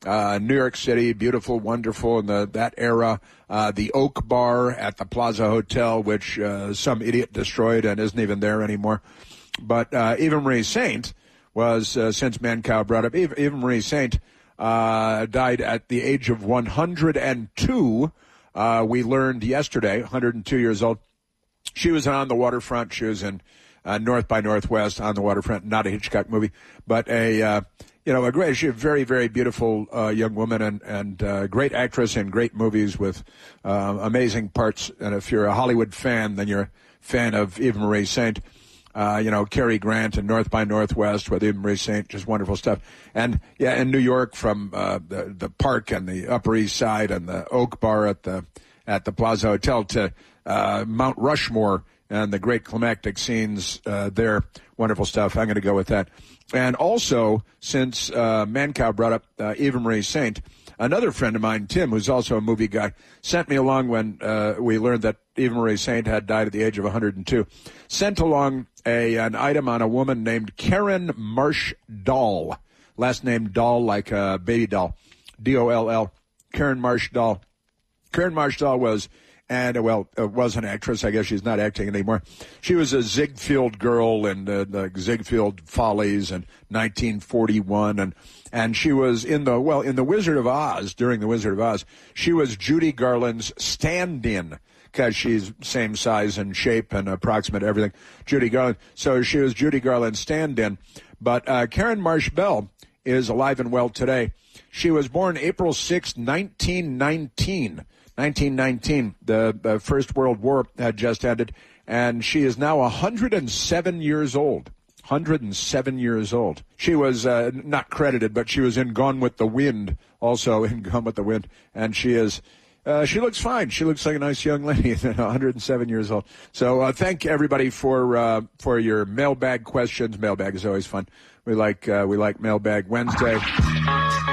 New York City, beautiful, wonderful in that era. The Oak Bar at the Plaza Hotel, which some idiot destroyed and isn't even there anymore. But Eva Marie Saint was, since Mancow brought up, Eva Marie Saint died at the age of 102. We learned yesterday, 102 years old. She was on the waterfront. She was in North by Northwest on the waterfront, not a Hitchcock movie, but a very, very beautiful young woman and great actress in great movies with amazing parts. And if you're a Hollywood fan, then you're a fan of Eva Marie Saint. Cary Grant and North by Northwest with Eva Marie Saint, just wonderful stuff. And in New York, from the park and the Upper East Side and the Oak Bar at the Plaza Hotel to Mount Rushmore and the great climactic scenes there, wonderful stuff. I'm going to go with that. And also, since Mancow brought up Eva Marie Saint, another friend of mine, Tim, who's also a movie guy, sent me along when we learned that Eva Marie Saint had died at the age of 102, sent along an item on a woman named Karen Marsh Doll. Last name Doll, like a baby doll. D-O-L-L. Karen Marsh Doll. Karen Marsh Doll was an actress. I guess she's not acting anymore. She was a Ziegfeld girl in the Ziegfeld Follies in 1941, and she was in the Wizard of Oz. During the Wizard of Oz, she was Judy Garland's stand-in because she's same size and shape and approximate everything. Judy Garland. So she was Judy Garland's stand-in. But Karen Marsh Bell is alive and well today. She was born April 6, 1919. 1919, the First World War had just ended, and she is now 107 years old. 107 years old. She was not credited, but she was in Gone with the Wind, also in Gone with the Wind, and she looks fine. She looks like a nice young lady, 107 years old. So thank everybody for your mailbag questions. Mailbag is always fun. We like Mailbag Wednesday.